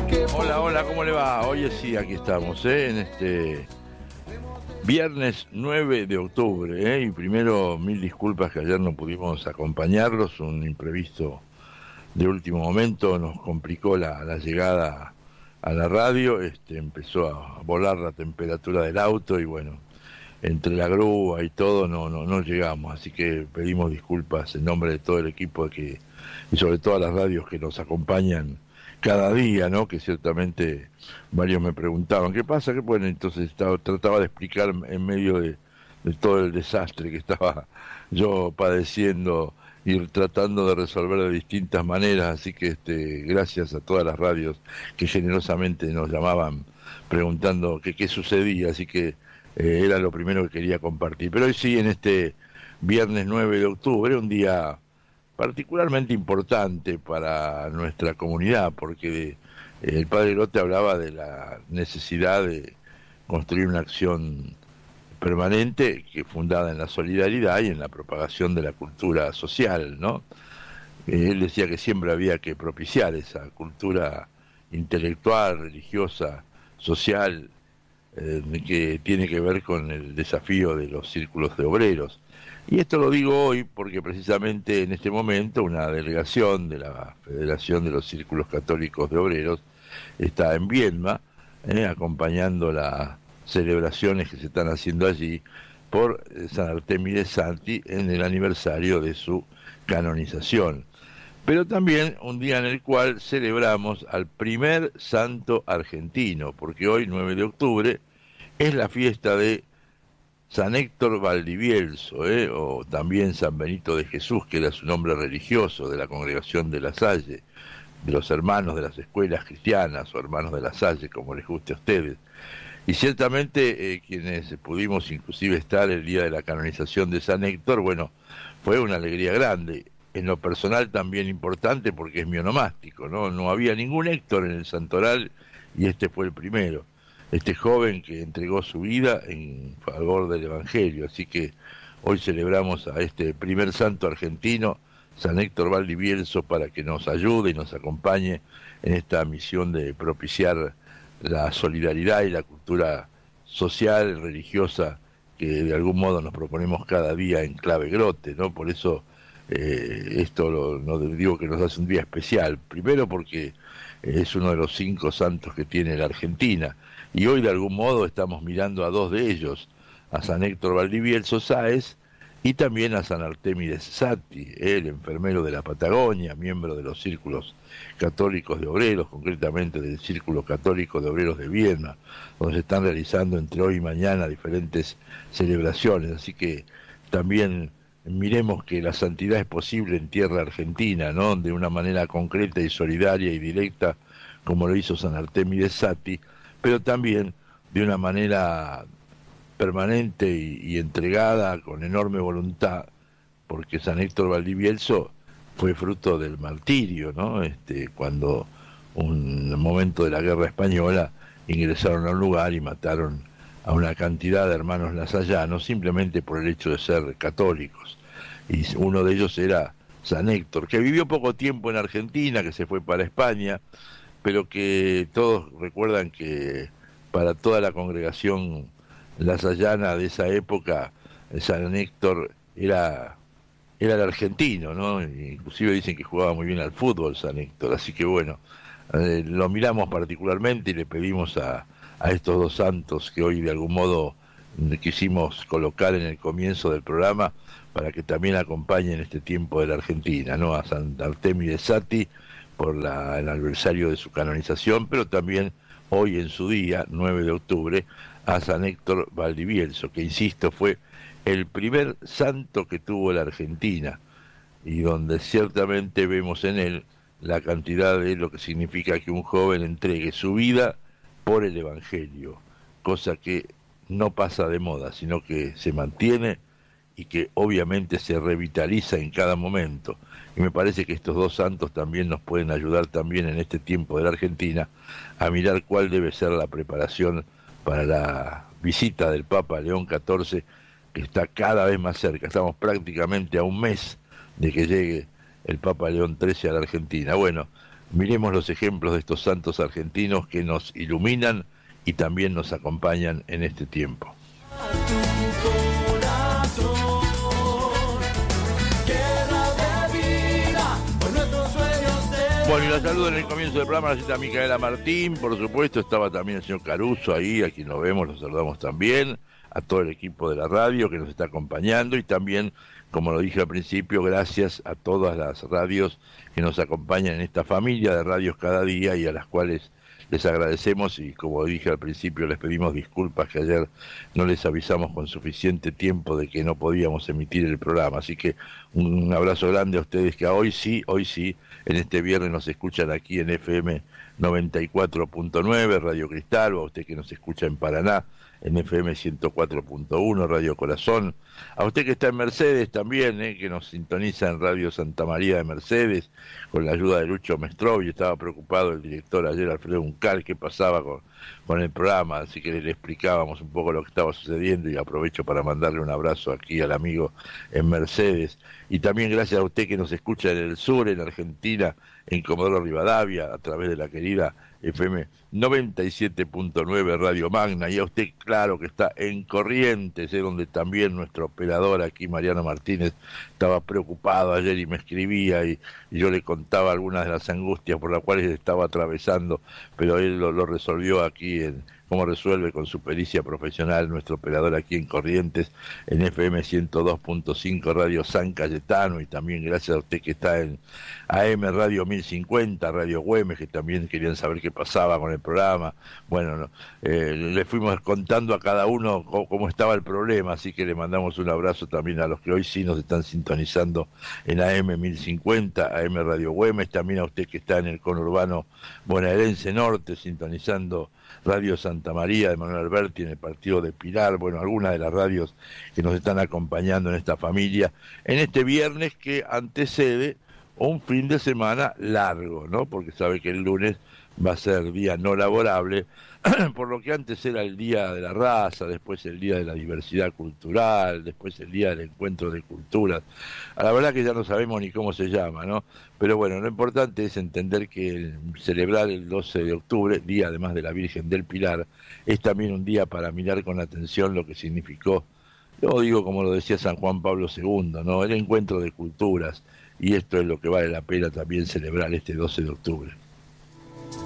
Hola, hola, ¿cómo le va? Oye, sí, aquí estamos, en este viernes 9 de octubre, y primero mil disculpas que ayer no pudimos acompañarlos, un imprevisto de último momento nos complicó la llegada a la radio, empezó a volar la temperatura del auto y bueno, entre la grúa y todo no llegamos, así que pedimos disculpas en nombre de todo el equipo y sobre todo a las radios que nos acompañan cada día, ¿no? Que ciertamente varios me preguntaban, ¿qué pasa? ¿Qué bueno? Entonces trataba de explicar en medio de todo el desastre que estaba yo padeciendo y tratando de resolver de distintas maneras, así que gracias a todas las radios que generosamente nos llamaban preguntando qué sucedía, así que era lo primero que quería compartir. Pero hoy sí, en este viernes 9 de octubre, un día particularmente importante para nuestra comunidad, porque el padre Lotte hablaba de la necesidad de construir una acción permanente que fundada en la solidaridad y en la propagación de la cultura social, ¿no? Él decía que siempre había que propiciar esa cultura intelectual, religiosa, social, que tiene que ver con el desafío de los círculos de obreros. Y esto lo digo hoy porque precisamente en este momento una delegación de la Federación de los Círculos Católicos de Obreros está en Viedma, acompañando las celebraciones que se están haciendo allí por San Artemides Santi en el aniversario de su canonización. Pero también un día en el cual celebramos al primer santo argentino, porque hoy, 9 de octubre, es la fiesta de San Héctor Valdivielso, o también San Benito de Jesús, que era su nombre religioso, de la congregación de La Salle, de los hermanos de las escuelas cristianas, o hermanos de La Salle, como les guste a ustedes. Y ciertamente quienes pudimos inclusive estar el día de la canonización de San Héctor, bueno, fue una alegría grande. En lo personal también importante porque es mi onomástico, ¿no? No había ningún Héctor en el santoral y este fue el primero. Este joven que entregó su vida en favor del Evangelio. Así que hoy celebramos a este primer santo argentino, San Héctor Valdivielso, para que nos ayude y nos acompañe en esta misión de propiciar la solidaridad y la cultura social, religiosa, que de algún modo nos proponemos cada día en clave Grote, ¿no? Por eso no digo que nos hace un día especial, primero porque es uno de los 5 santos que tiene la Argentina, y hoy de algún modo estamos mirando a 2 de ellos, a San Héctor Valdivielso Sáez y también a San Artemides Satti, el enfermero de la Patagonia, miembro de los círculos católicos de obreros, concretamente del Círculo Católico de Obreros de Viedma, donde se están realizando entre hoy y mañana diferentes celebraciones, así que también miremos que la santidad es posible en tierra argentina, ¿no? De una manera concreta y solidaria y directa, como lo hizo San Artemides Satti, pero también de una manera permanente y entregada, con enorme voluntad, porque San Héctor Valdivielso fue fruto del martirio, ¿no? Cuando un momento de la guerra española ingresaron a un lugar y mataron a una cantidad de hermanos lasallanos simplemente por el hecho de ser católicos. Y uno de ellos era San Héctor, que vivió poco tiempo en Argentina, que se fue para España, pero que todos recuerdan que para toda la congregación lasallana de esa época, San Héctor era el argentino, ¿no? Inclusive dicen que jugaba muy bien al fútbol San Héctor, así que bueno, lo miramos particularmente y le pedimos a estos 2 santos que hoy de algún modo quisimos colocar en el comienzo del programa para que también acompañen este tiempo de la Argentina, ¿no? A San Artemides Satti por el aniversario de su canonización, pero también hoy en su día, 9 de octubre, a San Héctor Valdivielso, que insisto fue el primer santo que tuvo la Argentina y donde ciertamente vemos en él la cantidad de lo que significa que un joven entregue su vida por el Evangelio, cosa que no pasa de moda, sino que se mantiene y que obviamente se revitaliza en cada momento. Y me parece que estos 2 santos también nos pueden ayudar también en este tiempo de la Argentina a mirar cuál debe ser la preparación para la visita del Papa León XIV, que está cada vez más cerca. Estamos prácticamente a un mes de que llegue el Papa León XIII a la Argentina. Bueno, Miremos los ejemplos de estos santos argentinos que nos iluminan y también nos acompañan en este tiempo. Bueno, y la saludo en el comienzo del programa, la señorita Micaela Martín, por supuesto, estaba también el señor Caruso ahí, a quien lo vemos, lo saludamos también, a todo el equipo de la radio que nos está acompañando y también, como lo dije al principio, gracias a todas las radios que nos acompañan en esta familia de radios cada día y a las cuales les agradecemos y como dije al principio les pedimos disculpas que ayer no les avisamos con suficiente tiempo de que no podíamos emitir el programa, así que un abrazo grande a ustedes que hoy sí, en este viernes nos escuchan aquí en FM 94.9, Radio Cristal, o a usted que nos escucha en Paraná, en FM 104.1, Radio Corazón, a usted que está en Mercedes también, que nos sintoniza en Radio Santa María de Mercedes, con la ayuda de Lucho Mestrovi, estaba preocupado el director ayer, Alfredo Uncal, qué pasaba con el programa, así que le explicábamos un poco lo que estaba sucediendo y aprovecho para mandarle un abrazo aquí al amigo en Mercedes, y también gracias a usted que nos escucha en el sur, en Argentina, en Comodoro Rivadavia, a través de la querida FM 97.9 Radio Magna, y a usted, claro, que está en Corrientes, donde también nuestro operador aquí, Mariano Martínez, estaba preocupado ayer y me escribía y yo le contaba algunas de las angustias por las cuales estaba atravesando, pero él lo resolvió aquí cómo resuelve con su pericia profesional nuestro operador aquí en Corrientes, en FM 102.5 Radio San Cayetano, y también gracias a usted que está en AM Radio 1050, Radio Güemes, que también querían saber qué pasaba con el programa. Bueno, le fuimos contando a cada uno cómo estaba el problema, así que le mandamos un abrazo también a los que hoy sí nos están sintonizando en AM 1050, AM Radio Güemes, también a usted que está en el conurbano bonaerense norte, sintonizando Radio Santa María de Manuel Alberti en el partido de Pilar, bueno, algunas de las radios que nos están acompañando en esta familia, en este viernes que antecede un fin de semana largo, ¿no? Porque sabe que el lunes va a ser día no laborable, por lo que antes era el Día de la Raza, después el Día de la Diversidad Cultural, después el Día del Encuentro de Culturas. A la verdad que ya no sabemos ni cómo se llama, ¿no? Pero bueno, lo importante es entender que celebrar el 12 de octubre, día además de la Virgen del Pilar, es también un día para mirar con atención lo que significó, yo digo como lo decía San Juan Pablo II, ¿no? El encuentro de culturas, y esto es lo que vale la pena también celebrar este 12 de octubre.